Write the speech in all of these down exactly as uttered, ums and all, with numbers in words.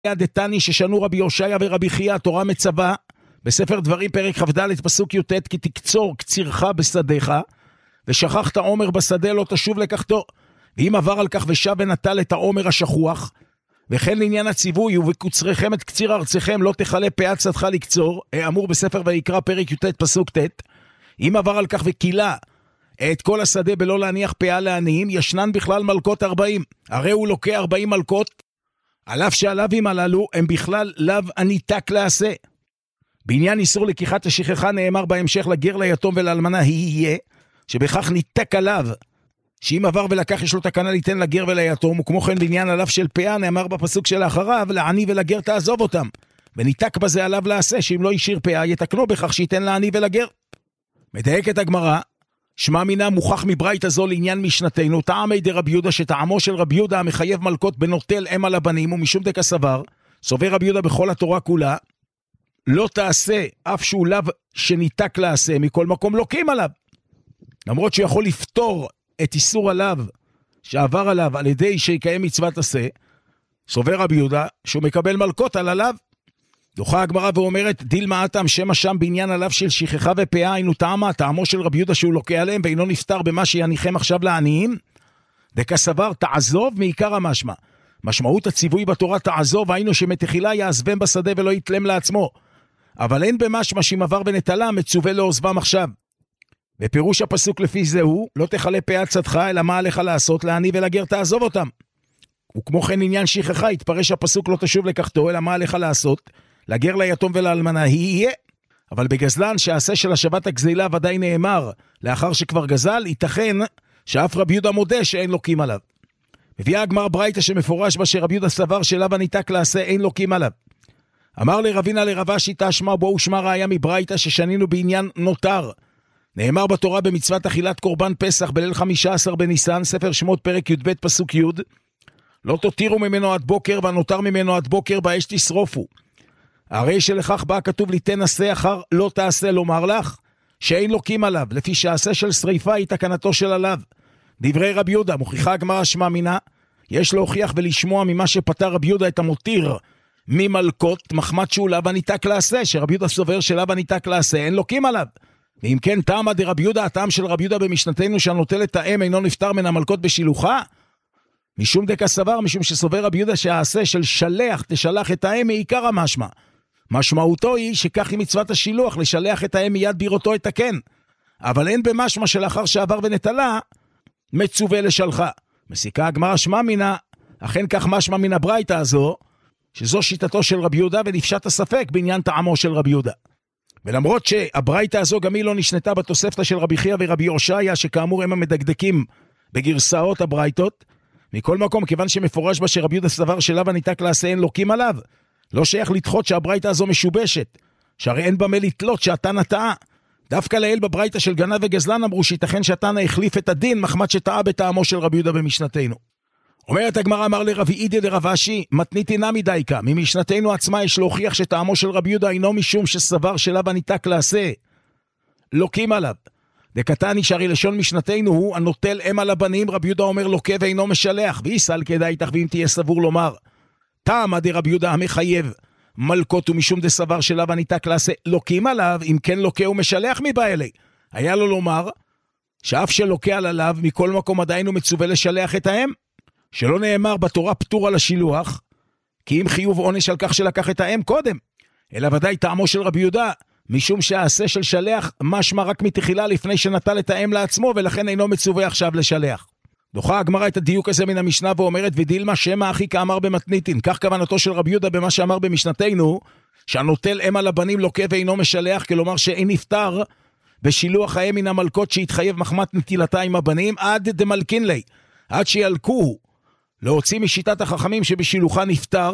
דתני ששנו רבי יושעיה ורבי חייא, התורה מצווה בספר דברים פרק כ"ד פסוק י"ט, כי תקצור קצירך בשדיך, ושכחת עומר בשדה לא תשוב לקחתו. ואם עבר על כך ושב ונטל את העומר השכוח, וכן לעניין הציווי, ובקוצריכם את קציר ארציכם לא תחלה פאת שדך לקצור, אמור בספר ויקרא פרק י"ט פסוק ט'. אם עבר על כך וקילה את כל השדה בלא להניח פאה לעניים, ישנן בכלל מלכות ארבעים, הרי הוא לוקח ארבעים מלכות, על אף שהלווים הללו הם בכלל לאו הניתק לעשה. בעניין איסור לקיחת השכחה נאמר בהמשך לגר ליתום ולאלמנה היא יהיה, שבכך ניתק עליו, שאם עבר ולקח יש לו תקנה ליתן לגר וליתום, וכמו כן בעניין עליו של פאה נאמר בפסוק שלאחריו, לעני ולגר תעזוב אותם, וניתק בזה עליו לעשה, שאם לא ישיר פאה יתקנו בכך שייתן לעני ולגר. מדייקת הגמרא, שמע מינה מוכח מברייתא זו לעניין משנתנו, טעמי דרבי יהודה שטעמו של רבי יהודה המחייב מלכות בנוטל אם על הבנים, ומשום דקה סבר, סובר רבי יהודה בכל התורה כולה, לא תעשה אף שהוא לאו שניתק לעשה, מכל מקום לוקים עליו. למרות שהוא יכול לפתור את איסור עליו שעבר עליו על ידי שיקיים מצוות עשה, סובר רבי יהודה שהוא מקבל מלכות על עליו. דוחה הגמרא ואומרת, דילמה אתם שמה שם בעניין עליו של שכחה ופאה, היינו טעמה, טעמו של רבי יהודה שהוא לוקה עליהם, ואינו נפטר במה שיניחם עכשיו לעניים, וכסבר תעזוב מעיקר המשמע. משמעות הציווי בתורה תעזוב, היינו שמתחילה יעזבם בשדה ולא יתלם לעצמו, אבל אין במשמע שאם עבר ונטלה מצווה לעוזבם עכשיו. ופירוש הפסוק לפי זהו, לא תחלה פאת שדך, אלא מה עליך לעשות, לעני ולגר תעזוב אותם. וכמו כן עניין שכחה, התפרש הפסוק לא תשוב לקחתו, אלא מה עליך לעשות, לגר ליתום ולאלמנה היא יהיה. אבל בגזלן שעשה של השבת הגזילה ודאי נאמר, לאחר שכבר גזל, ייתכן שאף רבי יהודה מודה שאין לוקים עליו. מביאה הגמרא ברייתא שמפורש בה שרבי יהודה סבר שלאו הניתק לעשה אין לוקים עליו. אמר לרבינה לרבה שיטה שמה בו ושמה ראיה מברייתא ששנינו בעניין נותר. נאמר בתורה במצוות אכילת קורבן פסח בליל חמישה עשר בניסן, ספר שמות פרק י"ב פסוק י', לא תותירו ממנו עד בוקר והנותר ממנו עד בוקר באש תשרופו. הרי שלכך בא כתוב ליתן עשה אחר לא תעשה, לומר לך שאין לוקים עליו, לפי שעשה של שריפה היא תקנתו של עליו. דברי רבי יהודה, מוכיחה הגמרא שמע מינה, יש להוכיח ולשמוע ממה שפטר רבי יהודה את המותיר ממלכות מחמת שהוא לאו הניתק לעשה, שרבי יהודה סובר שלאו הניתק לעשה אין לוקים עליו. ואם כן טעמה דרבי יהודה, הטעם של רבי יהודה במשנתנו שהנוטל את האם אינו נפטר מן המלכות בשילוחה, משום דקה סבר, משום שסובר רבי יהודה שהעשה של שלח תשלח את האם מעיקר המשמע. משמעותו היא שכך היא מצוות השילוח, לשלח את האם מיד בירותו את הקן, אבל אין במשמע שלאחר שעבר ונטלה מצווה לשלחה. מסיקה הגמרא שמע מינה, אכן כך משמע מן הברייתא הזו, שזו שיטתו של רבי יהודה ונפשט הספק בעניין טעמו של רבי יהודה. ולמרות שהברייתא הזו גם היא לא נשנתה בתוספתא של רבי חייא ורבי יושעיה, שכאמור הם המדקדקים בגרסאות הברייתות, מכל מקום כיוון שמפורש בה שרבי יהודה סבר שלאו הניתק לעשה אין לוקים עליו, לא שייך לדחות שהברייתא הזו משובשת, שהרי אין במה לתלות שהתנא טעה. דווקא לאל בברייתא של גנב וגזלן אמרו שיתכן שהתנא החליף את הדין מחמת שטעה בטעמו של רבי יהודה במשנתנו. אומרת הגמרא, אמר לרבי אידי לרב אשי, מתניתי נמי דייקה, ממשנתנו עצמה יש להוכיח שטעמו של רבי יהודה אינו משום שסבר שלאו הניתק לעשה לוקים עליו. דקתני שהרי לשון משנתנו הוא הנוטל אם על הבנים, רבי יהודה אומר לוקה ואינו משלח, ויסל כדאי איתך ואם תהיה סבור לומר טעמה דרבי יהודה המחייב מלכות ומשום דסבר שלאו הניתק לעשה לוקים עליו, אם כן לוקה ומשלח מבא אלי. היה לו לומר שאף שלוקה על עליו מכל מקום עדיין הוא מצווה לשלח את האם, שלא נאמר בתורה פטור על השילוח, כי אם חיוב עונש על כך שלקח את האם קודם, אלא ודאי טעמו של רבי יהודה, משום שהעשה של שלח משמע רק מתחילה לפני שנטל את האם לעצמו, ולכן אינו מצווה עכשיו לשלח. דוחה הגמרא את הדיוק הזה מן המשנה ואומרת, ודילמה שמה אחי כאמר במתניתין, כך כוונתו של רבי יהודה במה שאמר במשנתנו, שהנוטל אם על הבנים לוקה ואינו משלח, כלומר שאין נפטר בשילוח האם מן המלכות שהתחייב מחמת נטילתה עם הבנים, עד דמלכין לי, עד שילקוהו, להוציא משיטת החכמים שבשילוחה נפטר,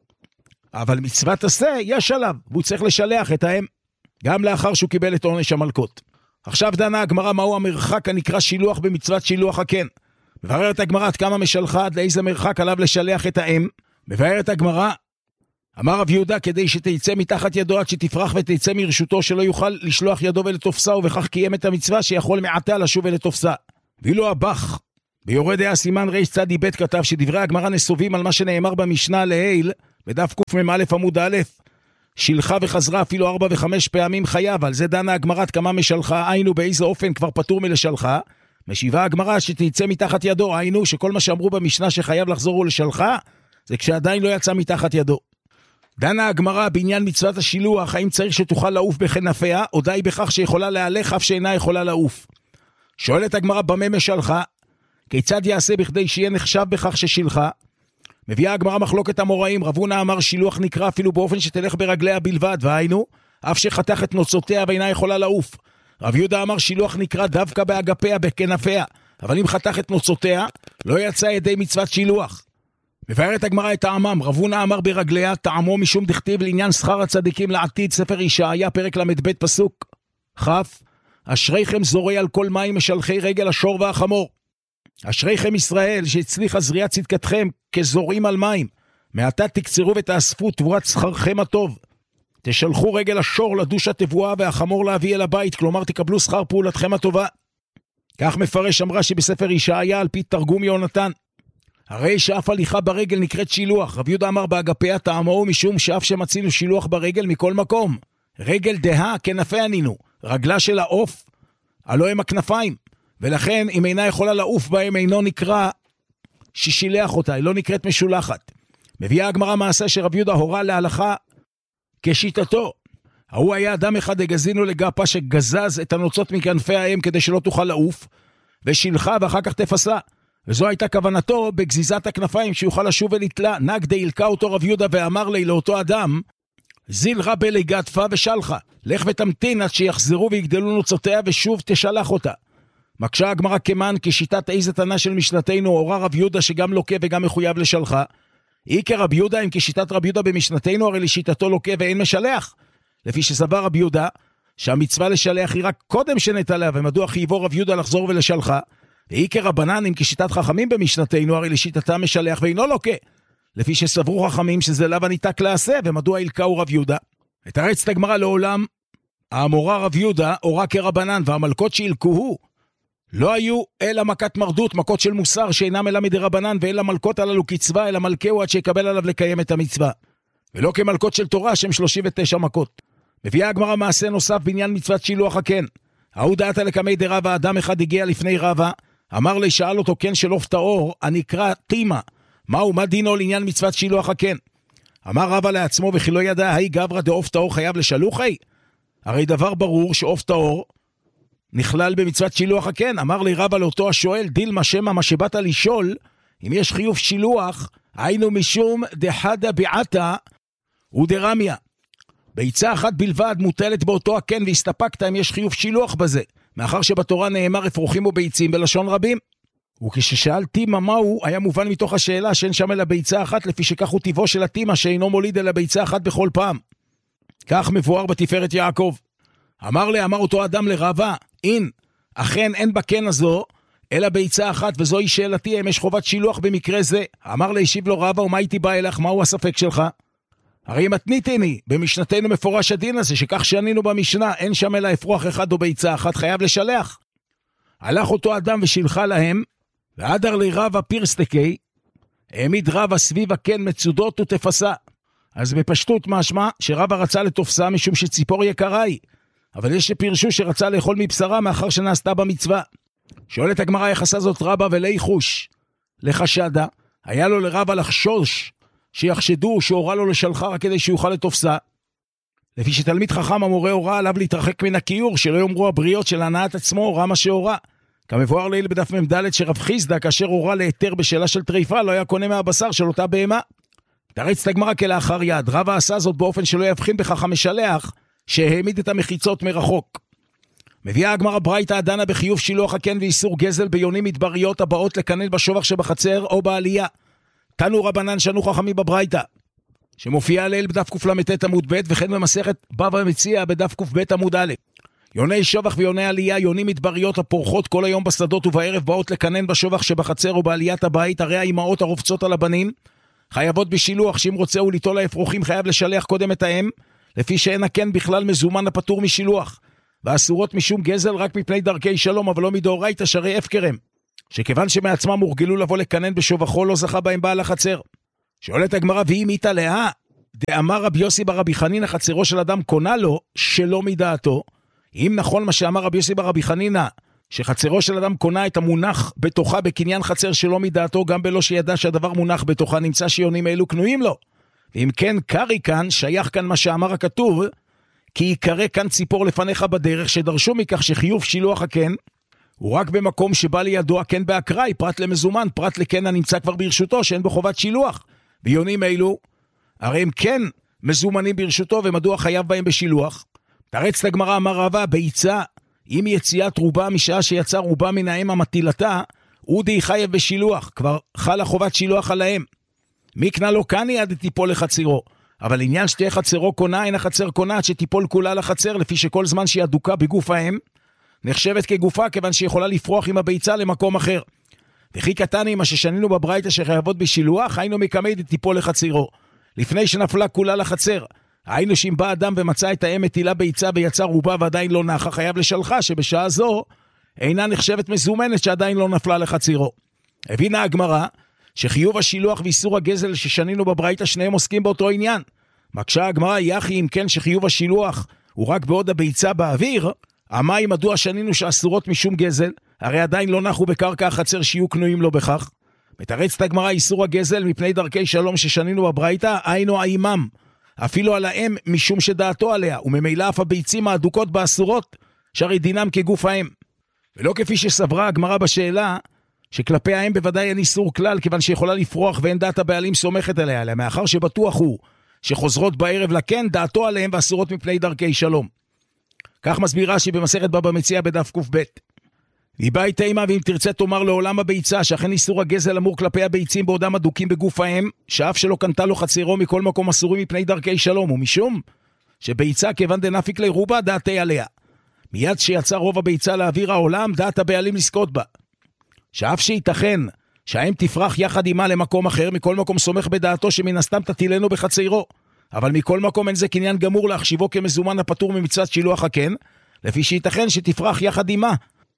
אבל מצוות עשה יש עליו, והוא צריך לשלח את האם, גם לאחר שהוא קיבל את עונש המלכות. עכשיו דנה הגמרא מהו המרחק הנקרא שילוח במצוות שילוח הקן. מבארת הגמרא עד כמה משלחה, עד לאיזה מרחק עליו לשלח את האם. מבארת הגמרא, אמר רב יהודה, כדי שתיצא מתחת ידו עד שתפרח ותיצא מרשותו, שלא יוכל לשלוח ידו ולתופסה, ובכך קיים את המצווה שיכול מעתה לשוב ולתופסה. ואילו הבח ביורד היה סימן ריש צדי בית כתב שדברי הגמרא נסובים על מה שנאמר במשנה לעיל בדף קמ"א עמוד א', שילחה וחזרה אפילו ארבע וחמש פעמים חייב, על זה דנה הגמרא כמה משלחה, היינו באיזה אופן כבר פטור מלשלחה, משיבה הגמרא שתצא מתחת ידו, היינו שכל מה שאמרו במשנה שחייב לחזור ולשלחה, זה כשעדיין לא יצא מתחת ידו. דנה הגמרא בעניין מצוות השילוח, האם צריך שתוכל לעוף בכנפיה, או די בכך שיכולה להלך אף שאינה יכולה לעוף. שואלת הגמרא במה משלחה, כיצד יעשה בכדי שיהיה נחשב בכך ששילחה? מביאה הגמרא מחלוקת המוראים, רב הונא אמר שילוח נקרא אפילו באופן שתלך ברגליה בלבד, והיינו, אף שחתך את נוצותיה ואינה יכולה לעוף. רב יהודה אמר שילוח נקרא דווקא באגפיה, בכנפיה, אבל אם חתך את נוצותיה, לא יצא ידי מצוות שילוח. מבארת הגמרא את טעמם, רב הונא אמר ברגליה, טעמו משום דכתיב לעניין שכר הצדיקים לעתיד, ספר ישעיה, פרק למד פסוק כ', אשריכם זורעי על כל מים משלחי רגל השור והחמור. אשריכם ישראל שהצליחה זריעת צדקתכם כזורעים על מים, מעתה תקצרו ותאספו תבואת שכרכם הטוב. תשלחו רגל השור לדוש התבואה והחמור להביא אל הבית, כלומר תקבלו שכר פעולתכם הטובה. כך מפרש אמרה שבספר ישעיה על פי תרגום יונתן. הרי שאף הליכה ברגל נקראת שילוח, רב יהודה אמר באגפיה טעמו משום שאף שמצינו שילוח ברגל מכל מקום. רגל דהה כנפי ענינו, רגלה של העוף, הלא הם הכנפיים, ולכן אם אינה יכולה לעוף בהם אינו נקרא ששילח אותה, היא לא נקראת משולחת. מביאה הגמרא מעשה שרב יהודה הורה להלכה כשיטתו. ההוא היה אדם אחד הגזינו לגפה שגזז את הנוצות מכנפי האם כדי שלא תוכל לעוף, ושילחה ואחר כך תפסה. וזו הייתה כוונתו בגזיזת הכנפיים שיוכל לשוב ולתלה. נגדי ילקה אותו רב יהודה ואמר לי לאותו אדם, זיל רבה לגדפה ושלחה, לך ותמתין עד שיחזרו ויגדלו נוצותיה ושוב תשלח אותה. מקשה הגמרא כמן כשיטת איזה תנא של משנתנו, הורה רב יהודה שגם לוקה וגם מחויב לשלחה. אי כרב יהודה אם כשיטת רב יהודה במשנתנו, הרי לשיטתו לוקה ואין משלח. לפי שסבר רב יהודה שהמצווה לשלח היא רק קודם שנטלה, ומדוע חייבו רב יהודה לחזור ולשלחה. ואי כרבנן אם כשיטת חכמים במשנתנו, הרי לשיטתה משלח ואינו לוקה. לפי שסברו חכמים שזה לאו הניתק לעשה, ומדוע ילקאו רב יהודה. ותרץ הגמרא לעולם, האמורה רב יהודה הורה כרבנן, והמלכות שילקוהו לא היו אלא מכת מרדות, מכות של מוסר שאינם אלא מדרבנן, ואין למלכות הללו קצבה, אלא מלכהו עד שיקבל עליו לקיים את המצווה. ולא כמלכות של תורה שהם שלושים ותשע מכות. מביאה הגמרא מעשה נוסף בעניין מצוות שילוח הקן. ההוא דעתה לקמי דרבה, אדם אחד הגיע לפני רבה, אמר לי, שאל אותו קן של עוף טהור, הנקרא תימה, מהו, מה דינו לעניין מצוות שילוח הקן? אמר רבה לעצמו וכי לא ידע, היי גברא דעוף טהור חייב לשלוחי? הרי דבר ברור שעוף טהור נכלל במצוות שילוח הקן. אמר לי רבה לאותו השואל, דילמה שמה מה שבאת לשאול, אם יש חיוב שילוח, היינו משום דחדה בעתה ודרמיה. ביצה אחת בלבד מוטלת באותו הקן והסתפקת אם יש חיוב שילוח בזה, מאחר שבתורה נאמר אפרוחים וביצים בלשון רבים. וכששאל תימה מהו, היה מובן מתוך השאלה שאין שם אלא ביצה אחת, לפי שכך הוא טבעו של התימה שאינו מוליד אלא ביצה אחת בכל פעם. כך מבואר בתפארת יעקב. אמר לי, אמר אותו אדם לרבה, אין, אכן אין בקן הזו אלא ביצה אחת, וזוהי שאלתי, אם יש חובת שילוח במקרה זה. אמר לי, השיב לו רבה, ומה הייתי בא אלך, מהו הספק שלך? הרי מתניתני, במשנתנו מפורש הדין הזה, שכך שענינו במשנה, אין שם אלא אפרוח אחד או ביצה אחת, חייב לשלח. הלך אותו אדם ושילחה להם, ועדר לי רבה פירסטקי, העמיד רבה סביב הקן מצודות ותפסה. אז בפשטות משמע שרבה רצה לתופסה משום שציפור יקרה היא, אבל יש שפירשו שרצה לאכול מבשרה מאחר שנעשתה במצווה. שואלת הגמרא איך עשה זאת רבה ולי חוש לחשדה, היה לו לרבה לחשוש שיחשדו שהורה לו לשלחה רק כדי שיוכל לתופסה. לפי שתלמיד חכם המורה הורה עליו להתרחק מן הכיור, שלא יאמרו הבריות של הנעת עצמו הורה מה שהורה. כמבואר לעיל בדף ממדלת שרב חיסדא כאשר הורה להיתר בשאלה של טריפה לא היה קונה מהבשר של אותה בהמה. תרץ הגמרא כלאחר יד, רבה עשה זאת באופן שלא יבחין בכך המשלח שהעמיד את המחיצות מרחוק. מביאה הגמרא ברייתא הדנה בחיוב שילוח הקן ואיסור גזל ביונים מדבריות הבאות לקנן בשובח שבחצר או בעלייה. תנו רבנן שנו חכמים בברייתא, שמופיעה לעיל בדף קל"ט עמוד ב' וכן במסכת בבא מציעא בדף ק"ב עמוד א'. יוני שובח ויוני עלייה, יונים מדבריות הפורחות כל היום בשדות ובערב באות לקנן בשובח שבחצר או בעליית הבית, הרי האימהות הרובצות על הבנים חייבות בשילוח, שאם רוצה הוא ליטול האפרוחים חייב לשלח קודם את האם, לפי שאין הקן בכלל מזומן הפטור משילוח, ואסורות משום גזל רק מפני דרכי שלום, אבל לא מדאורייתא שרי הפקרם, שכיוון שמעצמם הורגלו לבוא לקנן בשובחו לא זכה בהם בעל החצר. שואלת הגמרא, ואם איתה לאה, דאמר רבי יוסי בר רבי חנינא חצרו של אדם קונה לו, שלא מדעתו, אם נכון מה שאמר רבי יוסי בר רבי חנינא, שחצרו של אדם קונה את המונח בתוכה בקניין חצר שלא מדעתו, גם בלא שידע שהדבר מונח בתוכה, נמצא שיונים אלו קנויים לו. ואם כן, קרי כאן, שייך כאן מה שאמר הכתוב, כי יקרא כאן ציפור לפניך בדרך, שדרשו מכך שחיוב שילוח הקן, הוא רק במקום שבא לידו הקן באקראי, פרט למזומן, פרט לקן הנמצא כבר ברשותו, שאין בו חובת שילוח. ויונים אלו, הרי הם כן מזומנים ברשותו, ומדוע חייב בהם בשילוח? תרץ לגמרא, אמר רבא, ביצה, אם יציאת רובה משעה שיצא רובה מן האם המטילתה, הוא די חייב בשילוח, כבר חלה חובת שילוח עליהם. מי קנה לו קני עד תיפול לחצירו, אבל עניין שתהיה חצרו קונה, אין החצר קונה עד שתיפול כולה לחצר, לפי שכל זמן שהיא אדוקה בגוף האם, נחשבת כגופה, כיוון שיכולה לפרוח עם הביצה למקום אחר. וכי קטני, מה ששנינו בברייתא שחייבות בשילוח, היינו מקמי תיפול לחצירו, לפני שנפלה כולה לחצר. היינו שאם בא אדם ומצא את האם מטילה ביצה ויצא רובה ועדיין לא נחה, חייב לשלחה, שבשעה זו אינה נחשבת מזומנת שעדיין לא נפלה לחצירו. הבינה הגמרא שחיוב השילוח ואיסור הגזל ששנינו בברייתא שניהם עוסקים באותו עניין. מקשה הגמרא, יחי אם כן שחיוב השילוח הוא רק בעוד הביצה באוויר, המים מדוע שנינו שאסורות משום גזל, הרי עדיין לא נחו בקרקע החצר שיהיו קנויים לו בכך. מתרצת הגמרא, איסור הגזל מפני דרכי שלום ששנינו בברייתא, היינו האימם, אפילו על האם משום שדעתו עליה, וממילא אף הביצים האדוקות באסורות, שהרי דינם כגוף האם. ולא כפי שסברה הגמרא בשאלה, שכלפי האם בוודאי אין איסור כלל, כיוון שיכולה לפרוח ואין דעת הבעלים סומכת עליה, אלא מאחר שבטוח הוא שחוזרות בערב לכן, דעתו עליהם ואסורות מפני דרכי שלום. כך מסבירה שהיא במסכת בבא מציעא בדף ק"ב. ליבאי תימה, ואם תרצה תאמר לעולם הביצה, שאכן איסור הגזל אמור כלפי הביצים בעודם אדוקים בגוף האם, שאף שלא קנתה לו חצירו מכל מקום אסורים מפני דרכי שלום, ומשום שביצה כיוון דנפיק לרובה דעתי עליה. מיד שיצא רוב הביצה לאוויר העולם, דעת הבעלים לזכות בה. שאף שייתכן שהאם תפרח יחד עמה למקום אחר, מכל מקום סומך בדעתו שמן הסתם תטילנו בחצירו. אבל מכל מקום אין זה קניין גמור להחשיבו כמזומן הפטור ממצוות שילוח הקן, לפי שייתכן שתפרח יחד עמה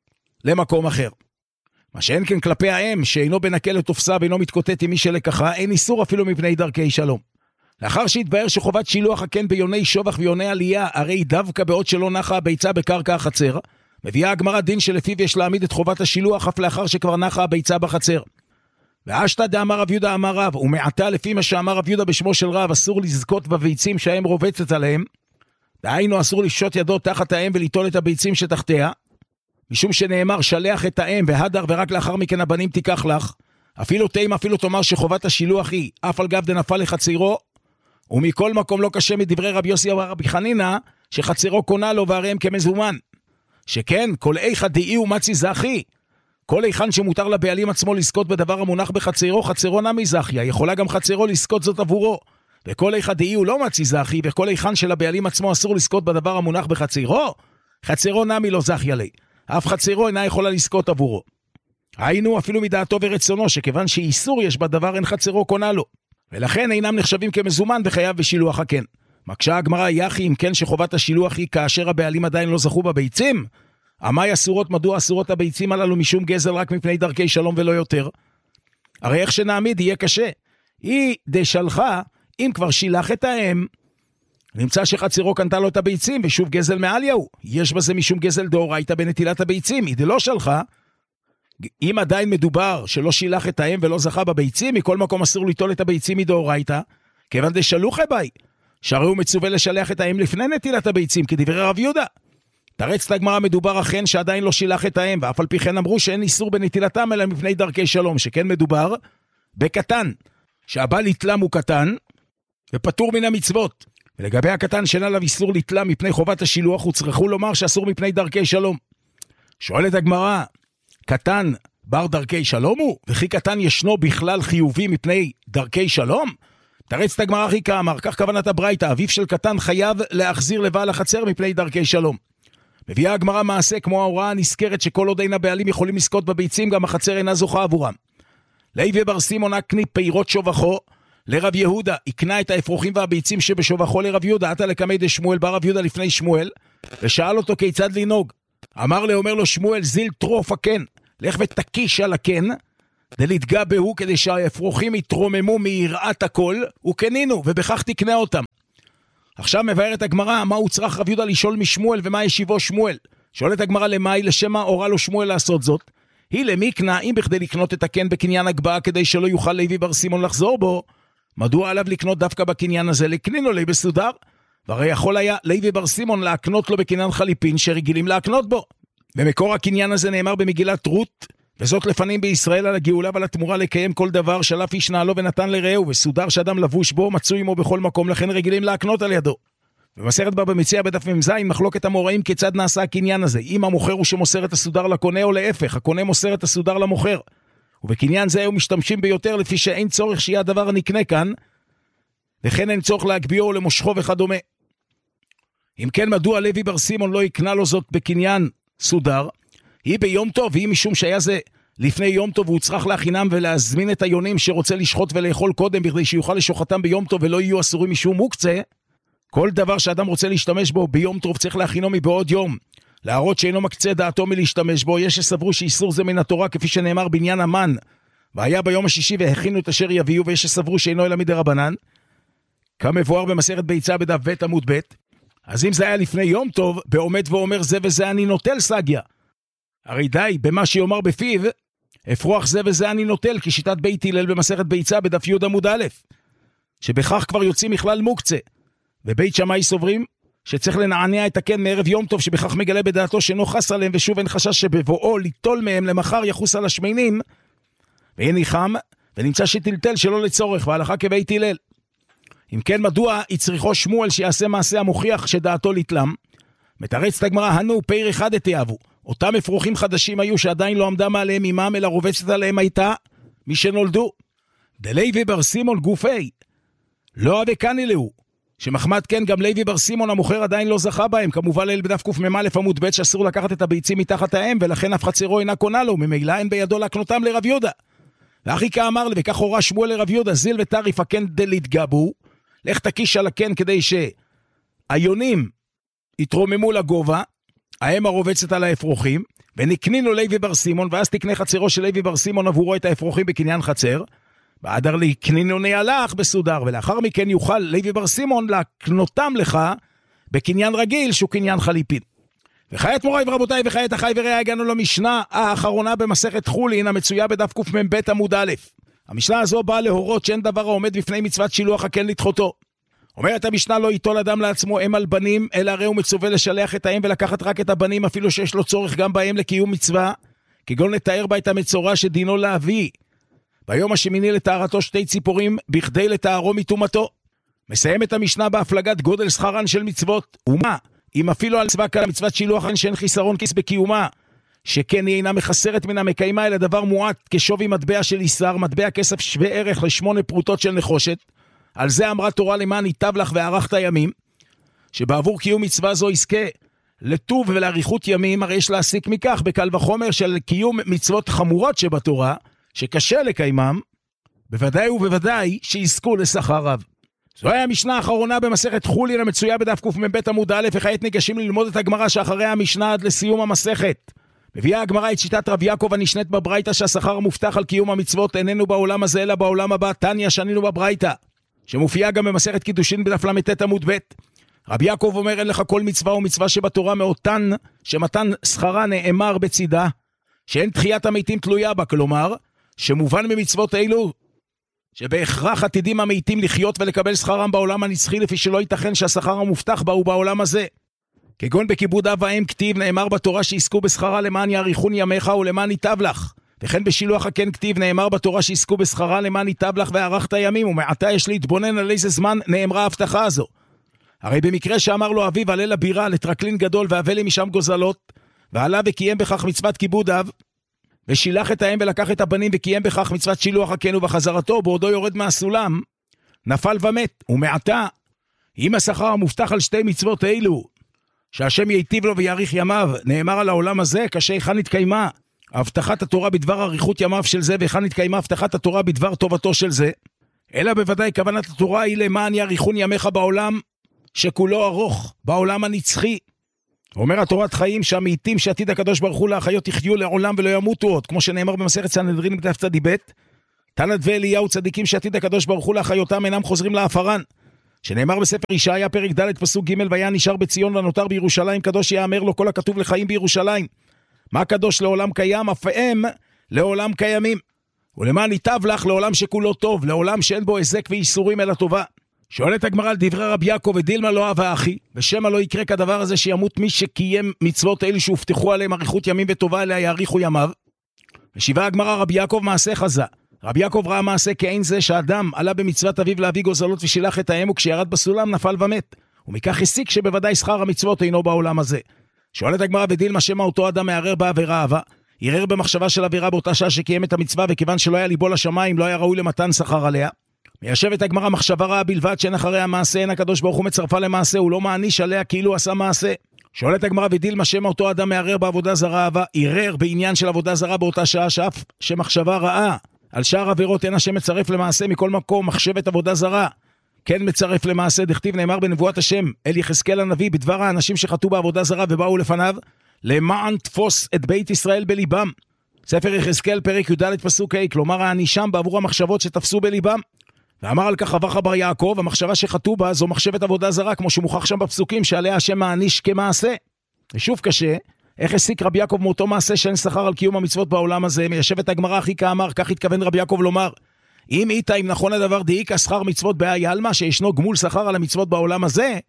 למקום אחר. מה שאין כן כלפי האם, שאינו בנקל לתופסה ואינו מתקוטט עם מי שלקחה, אין איסור אפילו מפני דרכי שלום. לאחר שהתבהר שחובת שילוח הקן ביוני שובח ויוני עלייה, הרי דווקא בעוד שלא נחה הביצה בקרקע החצר, מביאה הגמרא דין שלפיו יש להעמיד את חובת השילוח אף לאחר שכבר נחה הביצה בחצר. ואשתא דאמר רב יהודה אמר רב, ומעתה לפי מה שאמר רב יהודה בשמו של רב, אסור לזכות בביצים שהאם רובצת עליהם, דהיינו אסור לפשוט ידו תחת האם וליטול את הביצים שתחתיה, משום שנאמר שלח את האם והדר ורק לאחר מכן הבנים תיקח לך, אפילו תימה אפילו תאמר שחובת השילוח היא אף על גב דנפל לחצירו, ומכל מקום לא קשה מדברי רבי יוסי ורבי חנינא שחצירו קונה לו והריהם כמזומן, שכן כל איכא דאי ומצי זכי, כל איכן שמותר לבעלים עצמו לזכות בדבר המונח בחצירו, חצירו נמי זכיה, יכולה גם חצירו לזכות זאת עבורו, וכל איכא דאי הוא לא מצי זכי, וכל איכן של הבעלים עצמו אסור לזכות בדבר המונח בחצירו, חצירו נמי לא זכיה לי, אף חצירו אינה יכולה לזכות עבורו. היינו אפילו מדעתו ורצונו, שכיוון שאיסור יש בדבר אין חצירו קונה לו, ולכן אינם נחשבים כמזומן וחייב בשילוח הקן. מקשה הגמרא, יחי אם כן שחובת השילוח היא כאשר הבעלים עדיין לא זכו בביצים, המאי אסורות, מדוע אסורות הביצים הללו משום גזל רק מפני דרכי שלום ולא יותר? הרי איך שנעמיד יהיה קשה. היא דשלחה, אם כבר שילח את האם, נמצא שחצירו קנתה לו את הביצים, ושוב גזל מעל יהו. יש בזה משום גזל דאורייתא בנטילת הביצים, היא דלא שלחה. אם עדיין מדובר שלא שילח את האם ולא זכה בביצים, מכל מקום אסור ליטול את הביצים מדאורייתא, כיוון דשלוחה ביי, שהרי הוא מצווה לשלח את האם לפני נטילת הביצים, כדברי רב יהודה. תרץ לגמרא, מדובר אכן שעדיין לא שילח את האם, ואף על פי כן אמרו שאין איסור בנטילתם אלא מפני דרכי שלום, שכן מדובר בקטן, שהבא לתלם הוא קטן ופטור מן המצוות. ולגבי הקטן שאין עליו איסור לתלם מפני חובת השילוח, הוצרכו לומר שאסור מפני דרכי שלום. שואלת הגמרא, קטן בר דרכי שלום הוא? וכי קטן ישנו בכלל חיובי מפני דרכי שלום? תרץ הגמרא הכי כאמר, כך כוונת הברייתא, אביו של קטן חייב להחזיר לבעל החצר מפני דרכי שלום. מביאה הגמרא מעשה כמו ההוראה הנזכרת שכל עוד אין הבעלים יכולים לזכות בביצים, גם החצר אינה זוכה עבורם. לוי בר סימון הקני פירות שובחו לרב יהודה, יקנה את האפרוחים והביצים שבשובחו לרב יהודה, עתה לקמי דשמואל, בא רב יהודה לפני שמואל, ושאל אותו כיצד לנהוג. אמר לו, אומר לו שמואל, זיל טרוף הקן, לך ותקיש על הקן, דלתגע בהו, כדי שהאפרוחים יתרוממו מיראת הכל, וקנינו, ובכך תקנה אותם. עכשיו מבארת הגמרא, מה הוא צריך רב יהודה לשאול משמואל, ומה ישיבו שמואל? שואלת הגמרא, למה היא? לשמה הורה לו שמואל לעשות זאת? היא למיקנה, אם בכדי לקנות את הקן בקניין הגבעה, כדי שלא יוכל לוי בר סימון לחזור בו, מדוע עליו לקנות דווקא בקניין הזה? לקנינו לי בסודר, והרי יכול היה לוי בר סימון להקנות לו בקניין חליפין שרגילים להקנות בו. במקור הקניין הזה נאמר במגילת רות, וזאת לפנים בישראל על הגאולה ועל התמורה לקיים כל דבר שלף איש נעלו ונתן לרעהו, וסודר שאדם לבוש בו מצוי עמו בכל מקום, לכן רגילים להקנות על ידו. במסכת בבא מציעא בדף מ"ז מחלוקת המוראים כיצד נעשה הקניין הזה, אם המוכר הוא שמוסר את הסודר לקונה או להפך, הקונה מוסר את הסודר למוכר. ובקניין זה היו משתמשים ביותר לפי שאין צורך שיהיה הדבר הנקנה כאן, וכן אין צורך להגביהו או למושכו וכדומה. אם כן, מדוע לוי בר סימון לא יקנה לו זאת בקניין סודר? היא ביום טוב, היא משום שהיה זה לפני יום טוב, והוא צריך להכינם ולהזמין את היונים שרוצה לשחוט ולאכול קודם, בכדי שיוכל לשוחתם ביום טוב ולא יהיו אסורים משום מוקצה. כל דבר שאדם רוצה להשתמש בו ביום טוב צריך להכינו מבעוד יום, להראות שאינו מקצה דעתו מלהשתמש בו. יש שסברו שאיסור זה מן התורה, כפי שנאמר בעניין המן, והיה ביום השישי והכינו את אשר יביאו, ויש שסברו שאינו אלא מדרבנן, כמבואר במסכת ביצה בדף ב' עמוד ב'. אז אם זה היה לפני יום טוב, בעומד ואומר זה וזה אני נוטל סגיה, הרי די במה שיאמר בפיו, אפרוח זה וזה אני נוטל, כשיטת בית הלל במסכת ביצה בדף י' עמוד א', שבכך כבר יוצאים מכלל מוקצה. ובית שמאי סוברים שצריך לנענע את הקן מערב יום טוב, שבכך מגלה בדעתו שאינו חס עליהם, ושוב אין חשש שבבואו ליטול מהם למחר יחוס על השמנים, ויהיה ניחם ונמצא שטלטל שלא לצורך, והלכה כבית הלל. אם כן, מדוע יצריכו שמואל שיעשה מעשה המוכיח שדעתו לתלם? מתרצת הגמרא, הנו פיר אחד התיאבו, אותם אפרוחים חדשים היו שעדיין לא עמדה מעליהם אימם, אלא רובצת עליהם הייתה מי שנולדו. דלוי בר סימון גופי לא אבקני לו, שמחמד כן גם לוי בר סימון המוכר עדיין לא זכה בהם, כמובן אל בדף קמ"א עמוד ב' שאסור לקחת את הביצים מתחת האם, ולכן אף חצרו אינה קונה לו, ממילא אין בידו להקנותם לרב יהודה. ואחי כאמר לי, וכך הורה שמואל לרב יהודה, זיל ותריף הקן דלתגבו, לך תקיש על הקן כדי שהיונים יתרוממו לגובה, האם הרובצת על האפרוחים, ונקנינו לוי בר סימון, ואז תקנה חצרו של לוי בר סימון עבורו את האפרוחים בקניין חצר, בעדר לקנינו נהלך בסודר, ולאחר מכן יוכל לוי בר סימון להקנותם לך בקניין רגיל שהוא קניין חליפין. וחיית מוריי ורבותיי וחיית אחי ורעי, הגענו למשנה האחרונה במסכת חולין, המצויה בדף קמ"ב עמוד א'. המשנה הזו באה להורות שאין דבר העומד בפני מצוות שילוח הקן לדחותו. אומרת המשנה, לא ייטול אדם לעצמו אם על בנים, אלא הרי הוא מצווה לשלח את האם ולקחת רק את הבנים, אפילו שיש לו צורך גם בהם לקיום מצווה, כגון לתאר בה את המצורע שדינו להביא ביום השמיני לטהרתו שתי ציפורים בכדי לטהרו מטומאתו. מסיים את המשנה בהפלגת גודל שכרן של מצוות. ומה אם אפילו על מצווה כלל מצוות שילוח הקן שאין חיסרון כיס בקיומה, שכן היא אינה מחסרת מן המקיימה, אלא דבר מועט כשווי מטבע של איסר, מטבע כסף שווה ערך לשמונה פרוטות של נחושת. על זה אמרה תורה, למען ייטב לך וארכת ימים, שבעבור קיום מצווה זו יזכה לטוב ולאריכות ימים. הרי יש להסיק מכך בקל וחומר של קיום מצוות חמורות שבתורה, שקשה לקיימם, בוודאי ובוודאי שיזכו לשכר רב. זו היה המשנה האחרונה במסכת חולין, המצויה בדף קמ"ב עמוד א'. וכעת ניגשים ללמוד את הגמרא שאחריה המשנה עד לסיום המסכת. מביאה הגמרא את שיטת רב יעקב הנשנית בברייתא, שהשכר המובטח על קיום המצוות איננו בעולם הזה אלא בעולם הבא, תניא שנינו בברייתא, שמופיעה גם במסכת קידושין בדף למ"ט עמוד ב'. רב יעקב אומר, אין לך כל מצווה ומצווה שבתורה מאותן שמתן שכרה נאמר בצידה, שאין תחיית המתים תלויה בה, כלומר שמובן ממצוות אלו שבהכרח עתידים המתים לחיות ולקבל שכרם בעולם הנצחי, לפי שלא ייתכן שהשכר המובטח בה הוא בעולם הזה. כגון בכיבוד אב ואם כתיב, נאמר בתורה שיזכו בשכרה למען יאריכון ימיך ולמען ייטב לך. וכן בשילוח הקן כתיב, נאמר בתורה שיזכו בשכרה למען ייטב לך וארכת ימים. ומעתה יש להתבונן על איזה זמן נאמרה ההבטחה הזו. הרי במקרה שאמר לו אביו עלה לבירה לטרקלין גדול והבא לי משם גוזלות, ועלה וקיים בכך מצוות כיבוד אב, ושילח את האם ולקח את הבנים וקיים בכך מצוות שילוח הקן, ובחזרתו בעודו יורד מהסולם נפל ומת. ומעתה אם השכר המובטח על שתי מצוות אלו שהשם ייטיב לו ויאריך ימיו נאמר על העולם הזה, קשה היכן התקיימה הבטחת התורה בדבר אריכות ימיו של זה, והיכן התקיימה הבטחת התורה בדבר טובתו של זה? אלא בוודאי כוונת התורה היא למען יאריכון ימיך בעולם שכולו ארוך, בעולם הנצחי. ואומר התורת חיים שהמעיטים שעתיד הקדוש ברוך הוא להחיות יחיו לעולם ולא ימותו עוד, כמו שנאמר במסכת סנהדרין בדף צדיק ב', תנת ואליהו צדיקים שעתיד הקדוש ברוך הוא להחיותם אינם חוזרים לעפרן, שנאמר בספר ישעיה פרק ד' פסוק ג' והיה נשאר בציון ונותר בירושלים, קדוש יאמר לו כל הכתוב לחיים בירושלים. מה קדוש לעולם קיים? אף הם לעולם קיימים. ולמען ייטב לך לעולם שכולו טוב, לעולם שאין בו היזק ואיסורים אלא טובה. שואלת הגמרא על דברי רבי יעקב, ודילמה לא אהבה אחי, ושמא לא יקרה כדבר הזה שימות מי שקיים מצוות אלו שהובטחו עליהם אריכות ימים וטובה אליה יאריכו ימיו. ושיבה הגמרא רבי יעקב מעשה חזה. רבי יעקב ראה מעשה כאין זה שאדם עלה במצוות אביו להביא גוזלות ושילח את האם, וכשירד בסולם נפל ומת. ומכך הסיק שבוודאי שכר המצוות אינו בעולם הזה. שואלת הגמרא, ודילמה שמא אותו אדם מערער בעבירה אהבה, ערער במחשבה של עבירה באותה שעה שקיים את המצווה, וכיוון שלא היה ליבו לשמיים לא היה ראוי למתן שכר עליה. מיישבת הגמרא מחשבה רעה בלבד שאין אחרי המעשה, אין הקדוש ברוך הוא מצרפה למעשה, הוא לא מעניש עליה כאילו עשה מעשה. שואלת הגמרא, ודילמה שמא אותו אדם מערער בעבודה זרה אהבה, ערער בעניין של עבודה זרה באותה שעה שאף שמחשבה רעה על שאר עבירות אין השם מצרף למעשה, מכל מקום מחשבת עבודה זרה כן מצרף למעשה. דכתיב נאמר בנבואת השם אל יחזקאל הנביא בדבר האנשים שחטאו בעבודה זרה ובאו לפניו, למען תפוס את בית ישראל בליבם. ספר יחזקאל פרק י"ד פסוק ה', כלומר האנישם בעבור המחשבות שתפסו בליבם. ואמר על כך רבח בר יעקב, המחשבה שחטאו בה זו מחשבת עבודה זרה, כמו שמוכח שם בפסוקים שעליה השם מעניש כמעשה. ושוב קשה, איך הסיק רבי יעקב מאותו מעשה שאין שכר על קיום המצוות בעולם הזה? מיישבת הגמרא אחי כאמר, כך התכוון רבי יעקב לומר, אם איתה אם נכון הדבר דאיקה שכר מצוות בהאי עלמא, שישנו גמול שכר על המצוות בעולם הזה,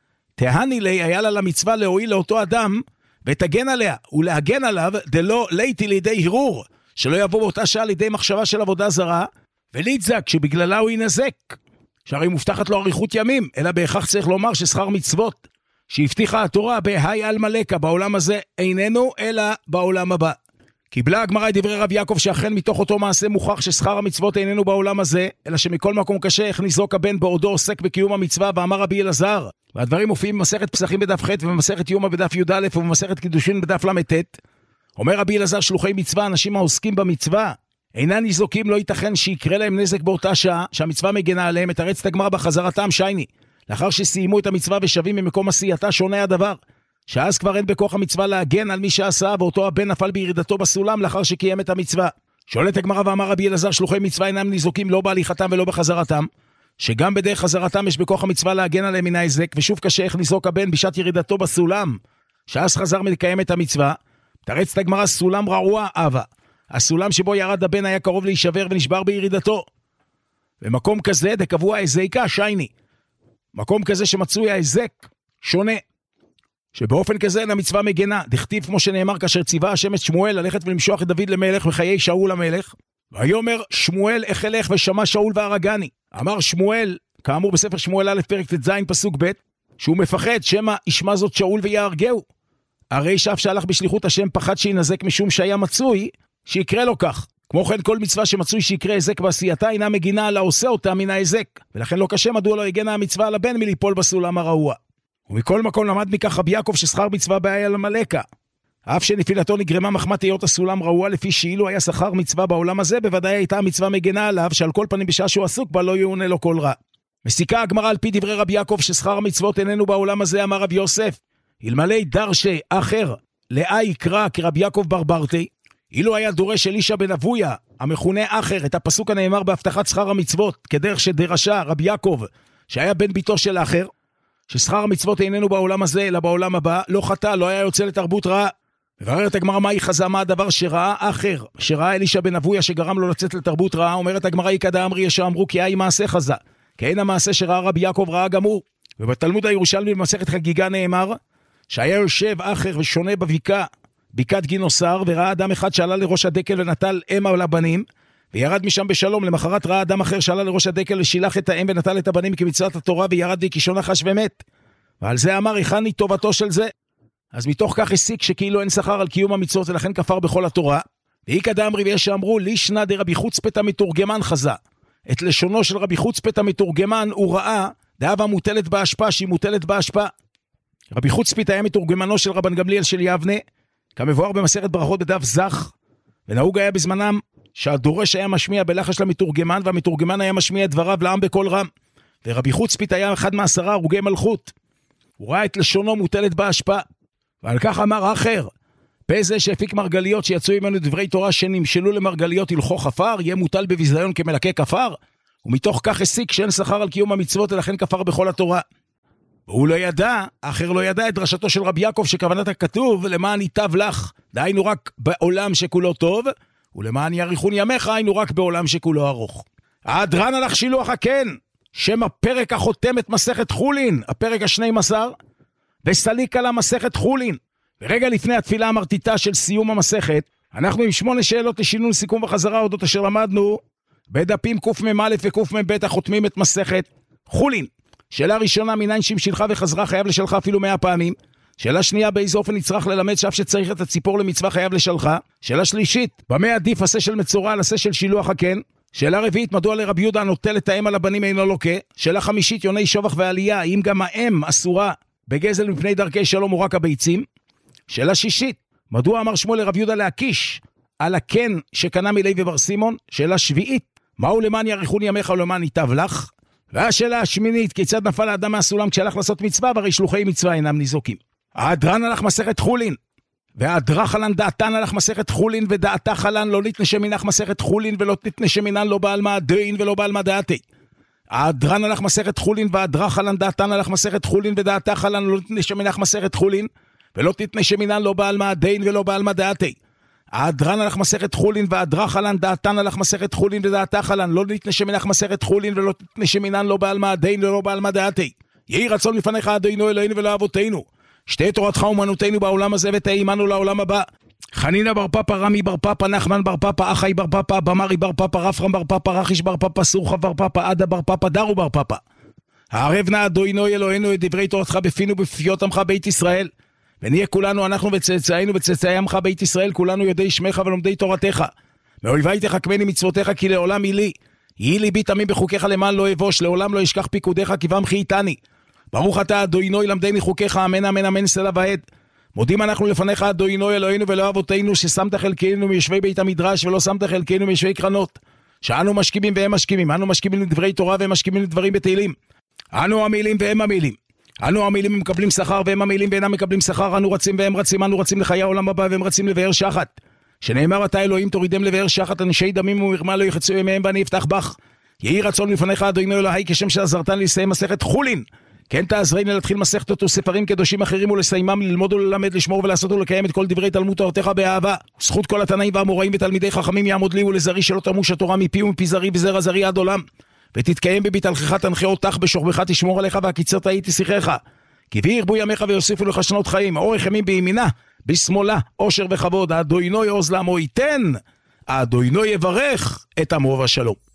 תהני לי היה לה למצווה להועיל לאותו אדם ותגן עליה, ולהגן עליו דלא ליתי לידי הרהור, שלא יבוא באותה שעה לידי מחשבה של עבודה זרה, וליצזק שבגללה הוא ינזק, שהרי מובטחת לו אריכות ימים, אלא בהכרח צריך לומר ששכר מצוות שהבטיחה התורה בהאי עלמא לקה בעולם הזה איננו אלא בעולם הבא. קיבלה הגמרא את דברי רב יעקב שאכן מתוך אותו מעשה מוכח ששכר המצוות איננו בעולם הזה, אלא שמכל מקום קשה איך ניזוק הבן בעודו עוסק בקיום המצווה. ואמר רבי אלעזר, והדברים מופיעים במסכת פסחים בדף ח' ובמסכת יומא בדף י"א ובמסכת קידושין בדף ל"ט. אומר רבי אלעזר, שלוחי מצווה, אנשים העוסקים במצווה אינם ניזוקים, לא ייתכן שיקרה להם נזק באותה שעה שהמצווה מגנה עליהם. מתרצת הגמרא בחזרתם שייני, לאחר שסיימו את המצווה ושבים ממקום עשייתה שונה הדבר, שאז כבר אין בכוח המצווה להגן על מי שעשה, ואותו הבן נפל בירידתו בסולם לאחר שקיים את המצווה. שואלת הגמרא, ואמר רבי אלעזר, שלוחי מצווה אינם ניזוקים לא בהליכתם ולא בחזרתם, שגם בדרך חזרתם יש בכוח המצווה להגן עליהם מן ההיזק. ושוב קשה איך ניזוק הבן בשעת ירידתו בסולם שאז חזר מלקיים את המצווה. תרצת הגמרא, סולם רעוע אבה, הסולם שבו ירד הבן היה קרוב להישבר ונשבר בירידתו. במקום כזה דקבוע ההיזקה שייני, מקום כזה שמצוי ההיזק שונה, שבאופן כזה אין המצווה מגנה. דכתיב כמו שנאמר, כאשר ציווה השם את שמואל ללכת ולמשוח את דוד למלך וחיי שאול המלך, ויאמר שמואל איך אלך ושמע שאול והרגני. אמר שמואל, כאמור בספר שמואל א' פרק ט"ז פסוק ב', שהוא מפחד שמא ישמע זאת שאול ויהרגהו, הרי שאף שהלך בשליחות השם פחד שינזק משום שהיה מצוי שיקרה לו כך. כמו כן כל מצווה שמצוי שיקרה היזק בעשייתה אינה מגינה על העושה אותה מן ההיזק, ולכן לא קשה מדוע לא הגנה המצווה על הבן מליפול בסולם הרעוע. ומכל מקום למד מכך רבי יעקב ששכר מצווה בהאי עלמא לקה, אף שנפילתו נגרמה מחמת היות הסולם רעוע, לפי שאילו היה שכר מצווה בעולם הזה בוודאי הייתה המצווה מגנה עליו, שעל כל פנים בשעה שהוא עסוק בה לא יעונה לו כל רע. מסיקה הגמרא על פי דברי רבי יעקב ששכר המצוות איננו בעולם הזה. אמר רבי יוסף, אלמלא דרשי אחר לאי יקרא כרבי יעקב ברברתי, אילו היה דורש אלישע בן אבויה המכונה אחר את הפסוק הנאמר בהבטחת שכר המצוות, כדרך שדרשה רבי יעקב שהיה בן ביתו של אחר, ששכר המצוות איננו בעולם הזה אלא בעולם הבא, לא חטא, לא היה יוצא לתרבות רעה. מבררת הגמרא מהי חזה, מה הדבר שראה אחר, שראה אלישע בן אבויה שגרם לו לצאת לתרבות רעה? אומרת הגמרא, יקדא אמרי יש שאמרו כי היה מעשה חזה, כי אין המעשה שראה רבי יעקב ראה גם הוא. ובתלמוד הירושלמי במסכת חגיגה נאמר שהיה יושב אחר ושונה בבקעה, בקעת גינוסר, וראה אדם אחד שעלה לראש הדקל ונטל אם על הבנים, וירד משם בשלום. למחרת ראה אדם אחר שעלה לראש הדקל ושילח את האם ונטל את הבנים כמצוות התורה, וירד דיקישון נחש ומת. ועל זה אמר, היכן טובתו של זה? אז מתוך כך הסיק שכאילו אין שכר על קיום המצוות ולכן כפר בכל התורה. ויקדא אמרי ויש שאמרו לישנא דרבי חוצפת המתורגמן חזה, את לשונו של רבי חוצפת המתורגמן הוא ראה דאבה מוטלת בהשפעה שהיא מוטלת בהשפעה. רבי חוצפית היה מתורגמנו של רבן גמליאל של יבנה, כמבואר במסכת ברכות בדף זך, ונהוג היה בזמנם שהדורש היה משמיע בלחש למתורגמן, והמתורגמן היה משמיע את דבריו לעם בקול רם. ורבי חוצפית היה אחד מעשרה הרוגי מלכות, הוא ראה את לשונו מוטלת בהשפעה. ועל כך אמר אחר, פה זה שהפיק מרגליות שיצאו ממנו דברי תורה שנמשלו למרגליות הלכו חפר, יהיה מוטל בביזיון כמלקה כפר, ומתוך כך הסיק שאין שכר על קיום המצוות, ולכן כפר בכל התורה. והוא לא ידע, אחר לא ידע את דרשתו של רבי יעקב שכוונת הכתוב, למען ייטב לך, דהיינו רק בעולם שכולו טוב, ולמען יאריכון ימיך, היינו רק בעולם שכולו ארוך. ההדרן הלך שילוח הקן, שם הפרק החותם את מסכת חולין, הפרק השני מסר, וסליק על המסכת חולין. ורגע לפני התפילה המרטיטה של סיום המסכת, אנחנו עם שמונה שאלות לשינון סיכום וחזרה, אודות אשר למדנו, בדפים קמ"א וקמ"ב החותמים את מסכת חולין. שאלה ראשונה, מניין שהמשילך וחזרה חייב לשלך אפילו מאה פעמים. שאלה שנייה, באיזה אופן נצטרך ללמד שאף שצריך את הציפור למצווה חייב לשלך. שאלה שלישית, במה עדיף עשה של מצורע על עשה של שילוח הקן. שאלה רביעית, מדוע לרבי יהודה הנוטל את האם על הבנים אינו לוקה. שאלה חמישית, יוני שובח ועלייה, האם גם האם אסורה בגזל מפני דרכי שלום או רק הביצים. שאלה שישית, מדוע אמר שמואל לרבי יהודה להקיש על הקן שקנה מלוי ובר סימון. שאלה שביעית, מהו למען יאריכון ימיך ולמען ייטב לך. והשאלה השמינית, כיצד נפל האדם מהסולם כשהלך לעשות מצווה, והרי שלוחי מצווה אינם ניזוקים. ההדרן הלך מסכת חולין, וההדרך עלן דעתן הלך מסכת חולין, ודעתך עלן לא נתנה שמינך מסכת חולין, ולא תתנה שמינן לא בעל מה דין ולא בעל מה דעתי. ההדרן הלך מסכת חולין, וההדרך עלן דעתן הלך מסכת חולין, ודעתך עלן לא תתנה שמינך מסכת חולין, ולא תתנה שמינן לא בעל מה דין ולא בעל מה דעתי. ההדרן הלך מסכת חולין, וההדרך עלן דעתן הלך מסכת חולין, ודעתך עלן לא נתנה שמינך מסכת חולין, ולא תתנה שמינן לא בעל מה דין ולא בעל מה דעתי. יהי רצון לפניך אדוני אלוהינו ולא אבותינו, שתי תורתך אומנותינו בעולם הזה ותהי עמנו לעולם הבא. חנינה בר פפא, רמי בר פפא, נחמן בר פפא, אחי בר פפא, במרי בר פפא, רפרם בר פפא, רחיש בר פפא, סורחה בר פפא, עדה בר פפא, דרו בר פפא. הערב נא אדוני אלוהינו את דברי תורתך בפינו בפיות עמך בית ישראל, ונהיה כולנו אנחנו וצאצאינו וצאצאי עמך בית ישראל, כולנו יודעי שמך ולומדי תורתך. מאויבי תחכמני מצוותיך, כי לעולם היא לי. יהי ליבי תמים בחוקיך למען לא אבוש, לעולם לא אשכח פיקודיך, כי בם חייתני. ברוך אתה אדוני למדני חוקיך, אמן אמן אמן סלע ועד. מודים אנחנו לפניך אדוני אלוהינו ולא אבותינו, ששמת חלקנו מיושבי בית המדרש ולא שמת חלקנו מיושבי קרנות. שאנו משכימים והם משכימים, אנו משכימים לדברי תורה והם משכימים לדברים בתהילים. אנו המילים והם המילים. אנו המילים מקבלים שכר והם המילים ואינם מקבלים שכר. אנו רצים והם רצים, אנו רצים לחיי העולם הבא והם רצים לבאר שחת. שנאמר אתה אלוהים תורידם לבאר שחת, אנשי דמים ומרמה לא יחצו ימיהם ואני אפתח בך. יהי רצון לפניך אדוני אלוהי, כשם שעזרתן לסיים מסכת חולין, כן תעזרני להתחיל מסכתות וספרים קדושים אחרים ולסיימם, ללמוד וללמד, לשמור ולעשות ולקיים את כל דברי תלמוד תורתך באהבה. זכות כל התנאים והאמוראים ותלמידי חכמים יעמוד לי ולזרי, שלא תמוש התורה מפי ומפי זרי וזרע זרי עד עולם. ותתקיים בביטלך, תנחה אותך, בשוכבך תשמור עליך, והקיצר תהי תשיחך. כי בי ירבו ימיך ויוסיפו לך שנות חיים, אורך ימים בימינה, בשמאלה, עושר וכבוד. אדוני עוז לעמו ייתן, אדוני יברך את עמו ושלום.